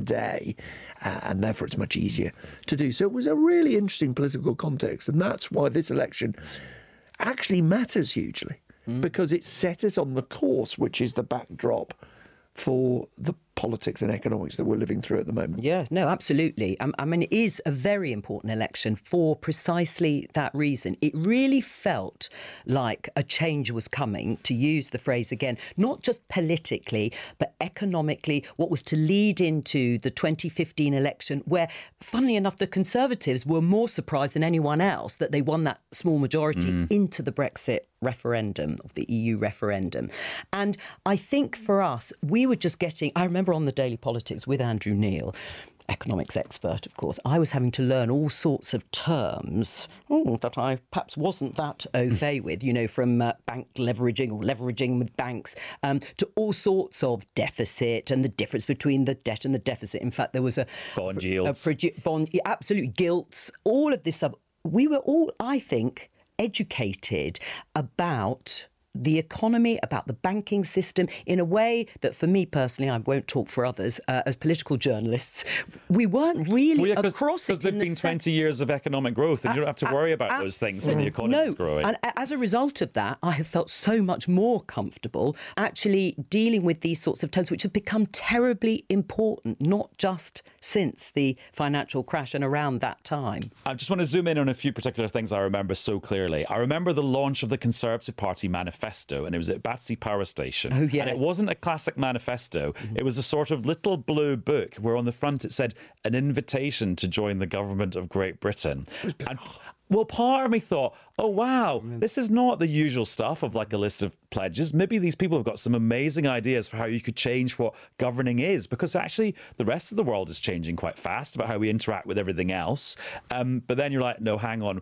day, and therefore it's much easier to do. So it was a really interesting political context, and that's why this election actually matters hugely, because it set us on the course, which is the backdrop for the politics and economics that we're living through at the moment. Yeah, no, absolutely. I mean, it is a very important election for precisely that reason. It really felt like a change was coming, to use the phrase again, not just politically, but economically, what was to lead into the 2015 election, where, funnily enough, the Conservatives were more surprised than anyone else that they won that small majority into the Brexit referendum, of the EU referendum. And I think for us, we were just getting, I remember on the Daily Politics with Andrew Neil, economics expert, of course, I was having to learn all sorts of terms that I perhaps wasn't that au fait with, from bank leveraging or leveraging with banks to all sorts of deficit and the difference between the debt and the deficit. In fact, there was a bond yields, absolute gilts, all of this stuff. We were all, I think, educated about the economy, about the banking system, in a way that, for me personally, I won't talk for others, as political journalists, we weren't really across it. Because there've been 20 years of economic growth, and you don't have to worry about those things when the economy is growing. And as a result of that, I have felt so much more comfortable actually dealing with these sorts of terms, which have become terribly important, not just since the financial crash and around that time. I just want to zoom in on a few particular things I remember so clearly. I remember the launch of the Conservative Party manifesto, and it was at Battersea Power Station. Oh, yes. And it wasn't a classic manifesto. It was a sort of little blue book where on the front it said, an invitation to join the government of Great Britain. And, well, part of me thought, oh, wow, this is not the usual stuff of like a list of pledges. Maybe these people have got some amazing ideas for how you could change what governing is, because actually the rest of the world is changing quite fast about how we interact with everything else. But then you're like, no, hang on.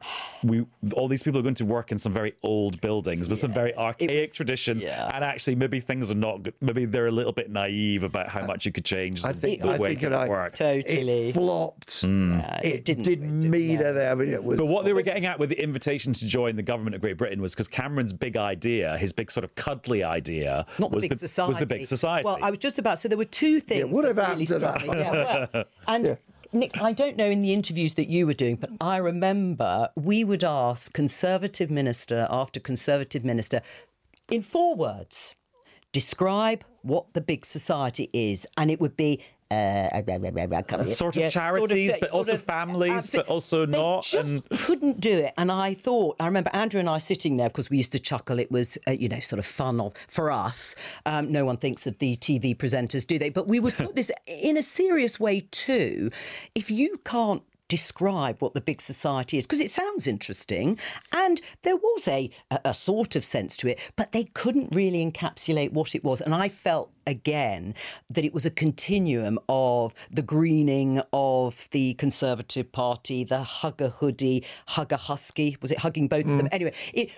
All these people are going to work in some very old buildings with some very archaic traditions. Yeah. And actually maybe things are not good. Maybe they're a little bit naive about how much you could change the way things work. Totally. It flopped. It didn't meet there. I mean, it was. But what they were getting at with the invitation to join the government of Great Britain was because Cameron's big idea, his big sort of cuddly idea, was the big society. Well, I was just about, so there were two things. Yeah, what about really that? Nick, I don't know in the interviews that you were doing, but I remember we would ask Conservative minister after Conservative minister, in 4 words, describe what the big society is. And it would be sort of charities, but also families, but also not. They just couldn't do it. And I remember Andrew and I sitting there, because we used to chuckle. It was, sort of fun for us. No one thinks of the TV presenters, do they? But we would put this in a serious way too. If you can't describe what the big society is, because it sounds interesting, and there was a sort of sense to it, but they couldn't really encapsulate what it was. And I felt again that it was a continuum of the greening of the Conservative Party, the hugger hoodie, hugger husky. Was it hugging both of them? Anyway,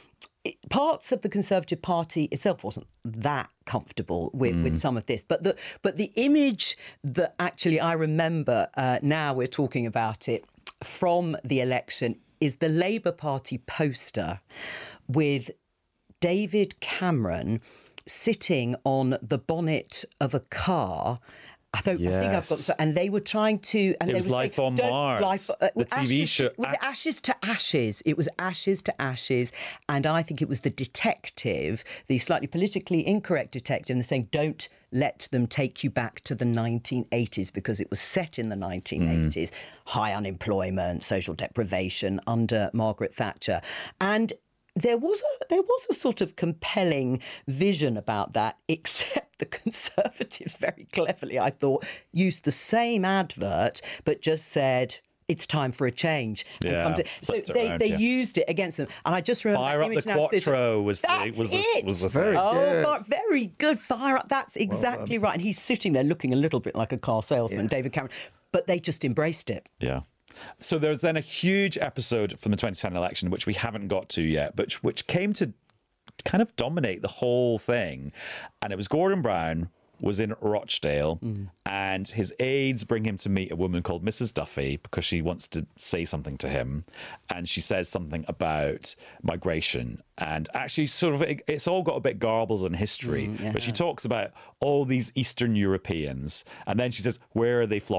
parts of the Conservative Party itself wasn't that comfortable with some of this, but the image that actually I remember, now we're talking about it, from the election is the Labour Party poster with David Cameron sitting on the bonnet of a car. I think I've got, and they were trying to. And it was Life on Mars, the TV show. Was it Ashes to Ashes? It was Ashes to Ashes, and I think it was the detective, the slightly politically incorrect detective, and saying, "Don't let them take you back to the 1980s," because it was set in the 1980s, high unemployment, social deprivation under Margaret Thatcher, and there was a sort of compelling vision about that, except the Conservatives very cleverly, I thought, used the same advert, but just said, it's time for a change. Yeah, so they used it against them. And I just remember... Fire Up the Quattro was the very good. Very good. Fire Up, that's exactly right. And he's sitting there looking a little bit like a car salesman, David Cameron. But they just embraced it. Yeah. So there's then a huge episode from the 2010 election, which we haven't got to yet, but which came to kind of dominate the whole thing. And it was Gordon Brown was in Rochdale and his aides bring him to meet a woman called Mrs. Duffy because she wants to say something to him. And she says something about migration. And actually sort of, it's all got a bit garbled in history, but she talks about all these Eastern Europeans. And then she says, where are they flocking